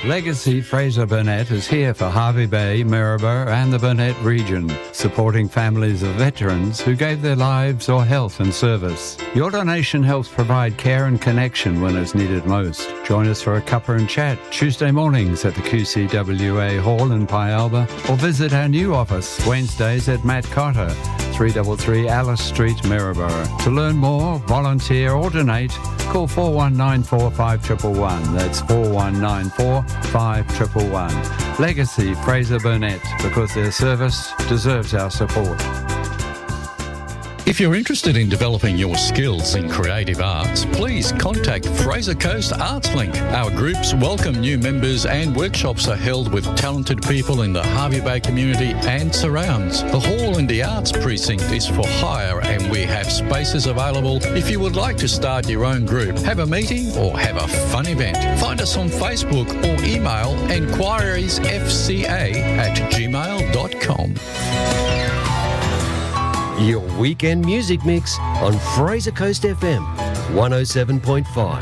Legacy Fraser Burnett is here for Hervey Bay, Maryborough and the Burnett region, supporting families of veterans who gave their lives or health in service. Your donation helps provide care and connection when it's needed most. Join us for a cuppa and chat Tuesday mornings at the QCWA Hall in Pialba, or visit our new office Wednesdays at Matt Cotter, 333 Alice Street, Maryborough. To learn more, volunteer or donate, call 4194 5111. That's 4194 5111. Legacy Fraser Burnett, because their service deserves our support. If you're interested in developing your skills in creative arts, please contact Fraser Coast Arts Link. Our groups welcome new members and workshops are held with talented people in the Hervey Bay community and surrounds. The hall in the Arts Precinct is for hire and we have spaces available if you would like to start your own group, have a meeting or have a fun event. Find us on Facebook or email enquiriesfca@gmail.com. Your weekend music mix on Fraser Coast FM 107.5.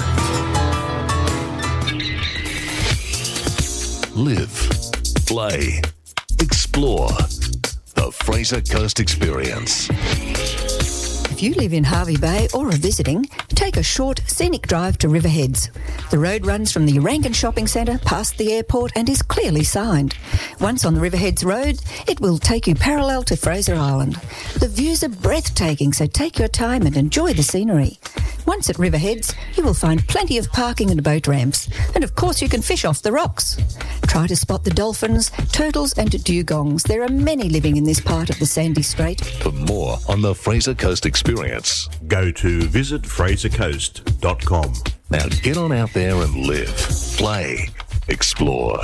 Live, play, explore. The Fraser Coast Experience. If you live in Hervey Bay or are visiting, take a short, scenic drive to Riverheads. The road runs from the Rankin Shopping Centre past the airport and is clearly signed. Once on the Riverheads Road, it will take you parallel to Fraser Island. The views are breathtaking, so take your time and enjoy the scenery. Once at Riverheads, you will find plenty of parking and boat ramps. And of course, you can fish off the rocks. Try to spot the dolphins, turtles and dugongs. There are many living in this part of the Sandy Strait. For more on the Fraser Coast Experience, go to visitfrasercoast.com. Now get on out there and live, play, explore.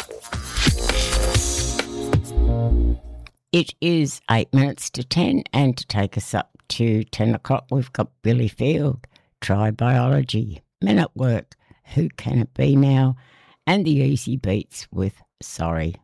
It is 8 minutes to 10, and to take us up to 10 o'clock, we've got Billy Field, Try Biology, Men at Work, Who Can It Be Now, and the Easy Beats with Sorry.